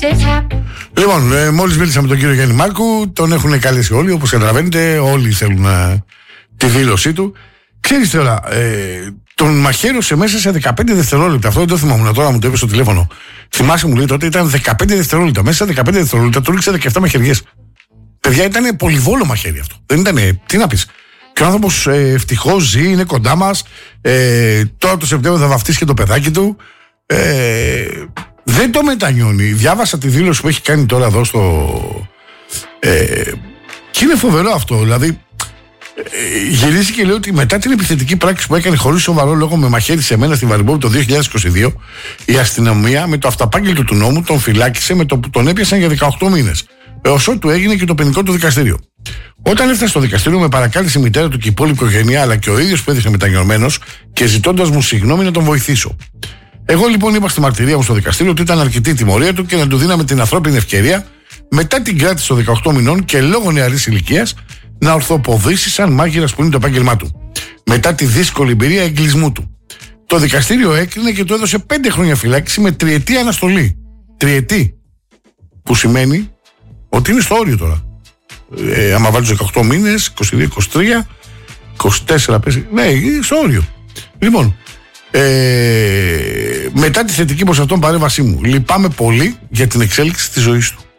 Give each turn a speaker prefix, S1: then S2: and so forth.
S1: Λοιπόν, μόλις μίλησα με τον κύριο Γιάννη Μάρκου, τον έχουν καλέσει όλοι, όπως καταλαβαίνετε, όλοι θέλουν τη δήλωσή του. Ξέρεις τώρα, τον μαχαίρωσε μέσα σε 15 δευτερόλεπτα. Αυτό δεν το θυμάμαι τώρα, μου το είπε στο τηλέφωνο. Θυμάσαι, μου λέει τότε, ήταν 15 δευτερόλεπτα. Μέσα σε 15 δευτερόλεπτα του ρίξε 17 μαχαιριές. Παιδιά, ήταν πολυβόλο μαχαίρι αυτό. Δεν ήταν, τι να πεις. Και ο άνθρωπος ευτυχώς ζει, είναι κοντά μας. Τώρα το Σεπτέμβριο θα βαφτίσει και το παιδάκι του. Δεν το μετανιώνει. Διάβασα τη δήλωση που έχει κάνει τώρα εδώ στο. Και είναι φοβερό αυτό. Δηλαδή, γυρίζει και λέει ότι μετά την επιθετική πράξη που έκανε χωρίς σοβαρό λόγο με μαχαίρι σε μένα στη Βαρυμπόπη το 2022, η αστυνομία με το αυταπάγγελτο του νόμου τον φυλάκισε με το που τον έπιασαν για 18 μήνες. Έως ότου έγινε και το ποινικό του δικαστήριο. Όταν έφτασε στο δικαστήριο, με παρακάλεσε η μητέρα του και η υπόλοιπη οικογένεια, αλλά και ο ίδιος που έδειχνε μετανιωμένος και ζητώντας μου συγγνώμη να τον βοηθήσω. Εγώ λοιπόν είπα στη μαρτυρία μου στο δικαστήριο ότι ήταν αρκετή η τιμωρία του και να του δίναμε την ανθρώπινη ευκαιρία μετά την κράτηση των 18 μηνών και λόγω νεαρής ηλικίας να ορθοποδήσει σαν μάγειρας που είναι το επάγγελμά του. Μετά τη δύσκολη εμπειρία εγκλισμού του. Το δικαστήριο έκρινε και του έδωσε 5 χρόνια φυλάκιση με τριετή αναστολή. Τριετή. Που σημαίνει ότι είναι στο όριο τώρα. Άμα βάλει 18 μήνες, 22, 23, 24 πέσει. Ναι, είναι στο όριο. Λοιπόν, μετά τη θετική προς αυτόν παρέμβασή μου, λυπάμαι πολύ για την εξέλιξη της ζωής του.